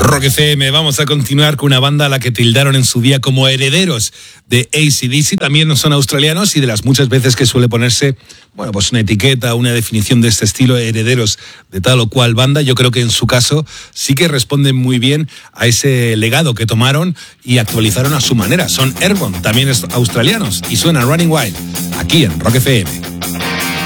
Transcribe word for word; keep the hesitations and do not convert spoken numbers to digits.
Rock F M, vamos a continuar con una banda a la que tildaron en su día como herederos de A C D C. También no son australianos y de las muchas veces que suele ponerse, bueno, pues una etiqueta, una definición de este estilo, herederos de tal o cual banda. Yo creo que en su caso sí que responden muy bien a ese legado que tomaron y actualizaron a su manera. Son Airborne, también australianos, y suena Running Wild aquí en Rock F M.